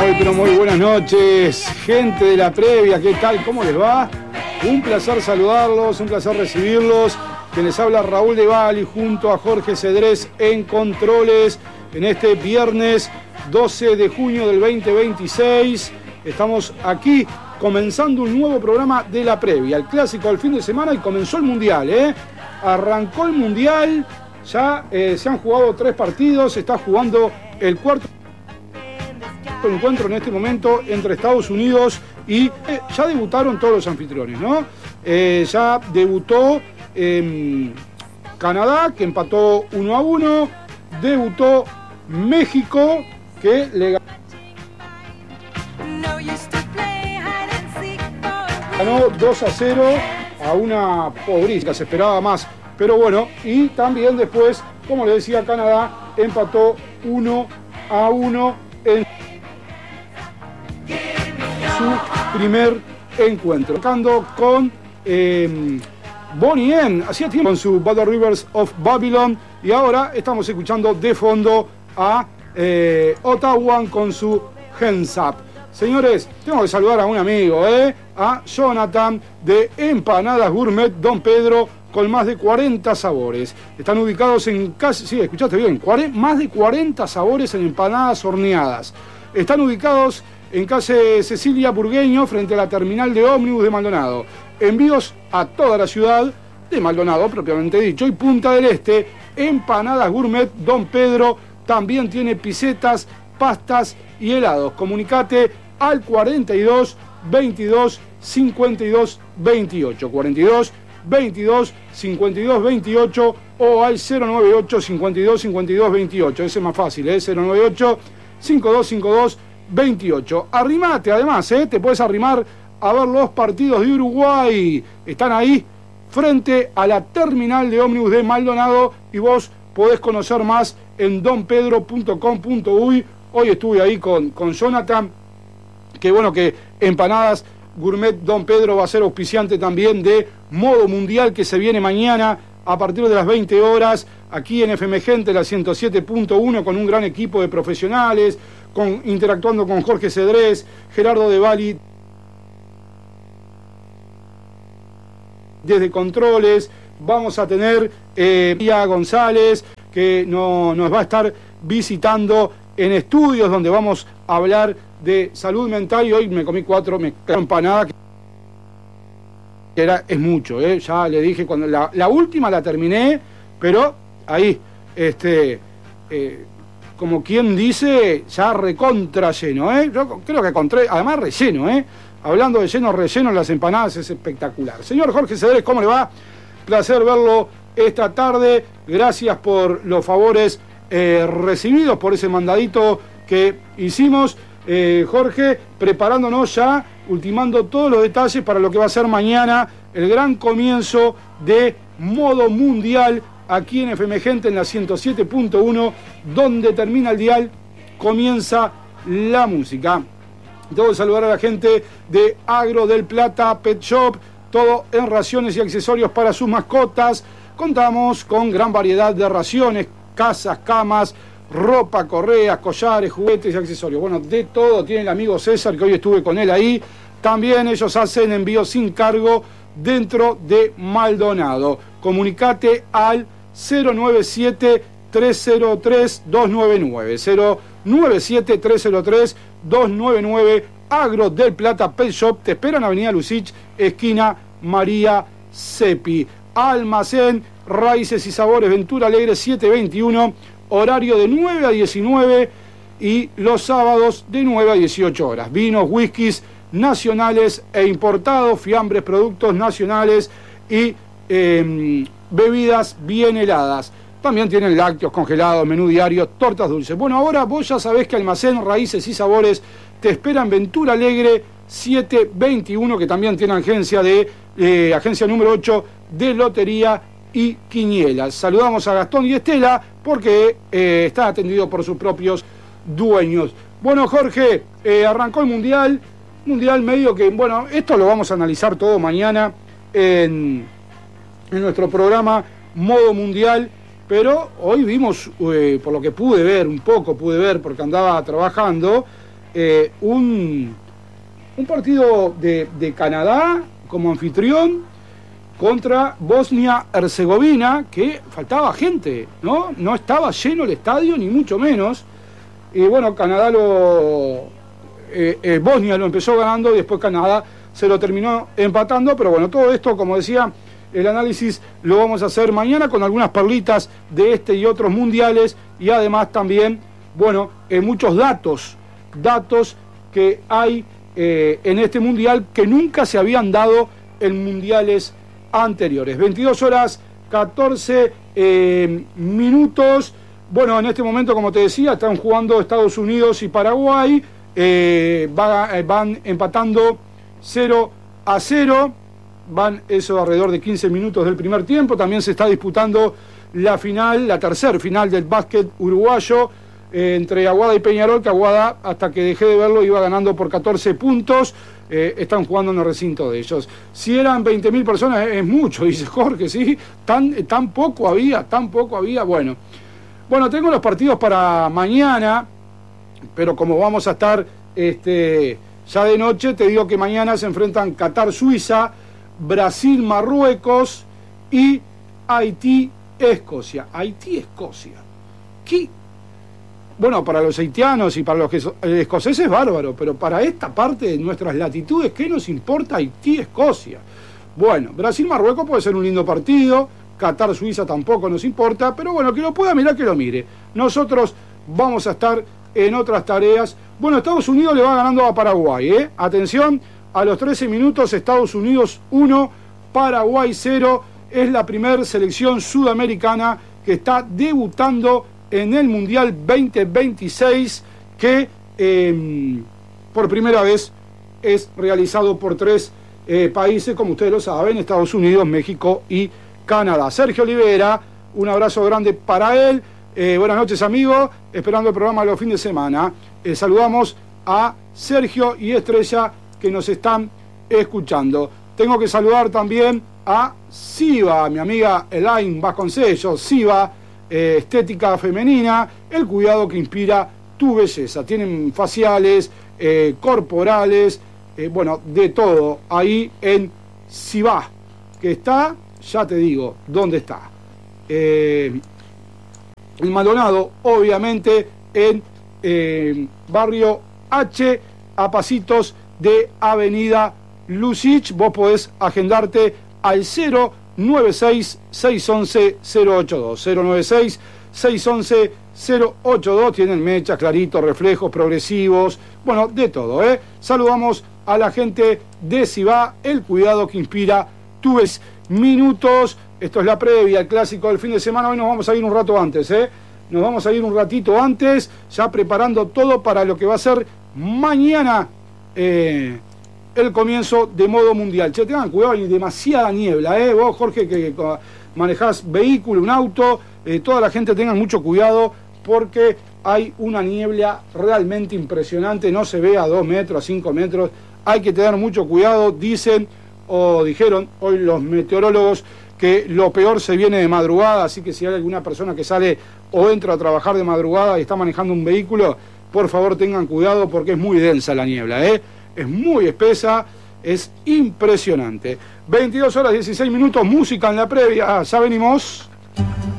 Muy, pero muy buenas noches, gente de la previa, ¿qué tal? ¿Cómo les va? Un placer saludarlos, un placer recibirlos. Quien les habla, Raúl de Bali, junto a Jorge Cedrés en controles, en este viernes 12 de junio del 2026. Estamos aquí comenzando un nuevo programa de la previa, el clásico del fin de semana, y comenzó el Mundial, ¿eh? Arrancó el Mundial, ya se han jugado 3 partidos, se está jugando el cuarto encuentro en este momento entre Estados Unidos y ya debutaron todos los anfitriones, ¿no? Ya debutó Canadá, que empató 1-1, debutó México, que le ganó 2-0 a una podriza, se esperaba más, pero bueno, y también después, como le decía, Canadá empató 1-1 en su primer encuentro, tocando con Bonnie M, hacía tiempo con su Battle Rivers of Babylon, y ahora estamos escuchando de fondo a Ottawa con su Hands Up. Señores, tengo que saludar a un amigo, a Jonathan de Empanadas Gourmet Don Pedro, con más de 40 sabores. Están ubicados en casi, sí, escuchaste bien, más de 40 sabores en empanadas horneadas. Están ubicados en calle Cecilia Burgueño, frente a la terminal de ómnibus de Maldonado. Envíos a toda la ciudad de Maldonado, propiamente dicho, y Punta del Este. Empanadas Gourmet Don Pedro también tiene pisetas, pastas y helados. Comunicate al 42 22 52 28. 42 22 52 28 o al 098 52 52 28. Ese es más fácil, 098 5252 28. Arrimate, además, te puedes arrimar a ver los partidos de Uruguay. Están ahí frente a la terminal de ómnibus de Maldonado y vos podés conocer más en donpedro.com.uy. Hoy estuve ahí con Jonathan. Qué bueno que Empanadas Gourmet Don Pedro va a ser auspiciante también de Modo Mundial, que se viene mañana a partir de las 20 horas aquí en FM Gente, la 107.1, con un gran equipo de profesionales, interactuando con Jorge Cedrés, Gerardo de Bali desde controles. Vamos a tener María González, que nos va a estar visitando en estudios, donde vamos a hablar de salud mental, y hoy me comí 4 empanadas, que es mucho, ya le dije, cuando la última la terminé, pero ahí, como quien dice, ya recontra lleno, yo creo que encontré, además relleno, hablando de lleno, relleno en las empanadas es espectacular. Señor Jorge Cedrés, ¿cómo le va? Placer verlo esta tarde, gracias por los favores recibidos, por ese mandadito que hicimos. Jorge, preparándonos ya, ultimando todos los detalles para lo que va a ser mañana el gran comienzo de Modo Mundial aquí en FM Gente, en la 107.1, donde termina el dial, comienza la música. Tengo que saludar a la gente de Agro del Plata Pet Shop, todo en raciones y accesorios para sus mascotas. Contamos con gran variedad de raciones, casas, camas, ropa, correas, collares, juguetes y accesorios. Bueno, de todo tiene el amigo César, que hoy estuve con él ahí. También ellos hacen envíos sin cargo dentro de Maldonado. Comunicate al 097-303-299. 097-303-299. Agro del Plata Pet Shop. Te esperan Avenida Lucich, esquina María Sepi. Almacén Raíces y Sabores Ventura Alegre 721. Horario de 9 a 19 y los sábados de 9 a 18 horas. Vinos, whiskies nacionales e importados, fiambres, productos nacionales y bebidas bien heladas. También tienen lácteos congelados, menú diario, tortas dulces. Bueno, ahora vos ya sabés que Almacén Raíces y Sabores te espera en Ventura Alegre 721, que también tiene agencia número 8 de lotería y quinielas. Saludamos a Gastón y Estela porque está atendido por sus propios dueños. Bueno, Jorge, arrancó el Mundial medio que, bueno, esto lo vamos a analizar todo mañana en nuestro programa Modo Mundial, pero hoy vimos, por lo que pude ver porque andaba trabajando, un partido de Canadá como anfitrión contra Bosnia-Herzegovina, que faltaba gente, ¿no? No estaba lleno el estadio, ni mucho menos. Y bueno, Canadá Bosnia lo empezó ganando y después Canadá se lo terminó empatando, pero bueno, todo esto, como decía, el análisis lo vamos a hacer mañana con algunas perlitas de este y otros mundiales y además también, bueno, muchos datos que hay en este mundial que nunca se habían dado en mundiales anteriores. 22 horas 14 minutos. Bueno, en este momento, como te decía, están jugando Estados Unidos y Paraguay. Van empatando 0-0. Van eso alrededor de 15 minutos del primer tiempo. También se está disputando la tercer final del básquet uruguayo entre Aguada y Peñarol, que Aguada, hasta que dejé de verlo, iba ganando por 14 puntos. Están jugando en el recinto de ellos. Si eran 20.000 personas, es mucho, dice Jorge, ¿sí? Tan poco había. Bueno, tengo los partidos para mañana, pero como vamos a estar ya de noche, te digo que mañana se enfrentan Qatar-Suiza, Brasil-Marruecos y Haití-Escocia. Haití-Escocia. ¿Qué? Bueno, para los haitianos y para los escoceses, bárbaro, pero para esta parte de nuestras latitudes, ¿qué nos importa Haití-Escocia? Bueno, Brasil-Marruecos puede ser un lindo partido, Qatar-Suiza tampoco nos importa, pero bueno, que lo pueda mirar, que lo mire. Nosotros vamos a estar en otras tareas. Bueno, Estados Unidos le va ganando a Paraguay, ¿eh? Atención, a los 13 minutos, Estados Unidos 1, Paraguay 0. Es la primera selección sudamericana que está debutando en el Mundial 2026, que por primera vez es realizado por 3 países, como ustedes lo saben, Estados Unidos, México y Canadá. Sergio Olivera, un abrazo grande para él. Buenas noches, amigos, esperando el programa de los fines de semana. Saludamos a Sergio y Estrella, que nos están escuchando. Tengo que saludar también a Siva, mi amiga Elaine Vasconcellos. Siva, estética femenina, el cuidado que inspira tu belleza. Tienen faciales, corporales, de todo ahí en Siva, que está, ya te digo, ¿dónde está? En Maldonado, obviamente, en Barrio H, a pasitos de Avenida Lucich. Vos podés agendarte al 096-611-082. 096-611-082. Tienen mechas, claritos, reflejos, progresivos, de todo, ¿eh? Saludamos a la gente de Sibá, el cuidado que inspira tu vez. Minutos, esto es la previa, el clásico del fin de semana. Hoy nos vamos a ir un rato antes, ¿eh? Nos vamos a ir un ratito antes, ya preparando todo para lo que va a ser mañana, el comienzo de modo mundial. Che, tengan cuidado, hay demasiada niebla, vos, Jorge, que manejás vehículo, un auto, toda la gente tengan mucho cuidado porque hay una niebla realmente impresionante, no se ve a 2 metros, a 5 metros, hay que tener mucho cuidado. Dicen o dijeron hoy los meteorólogos que lo peor se viene de madrugada, así que si hay alguna persona que sale o entra a trabajar de madrugada y está manejando un vehículo, por favor tengan cuidado porque es muy densa la niebla, es muy espesa, es impresionante. 22 horas 16 minutos, música en la previa, ya venimos.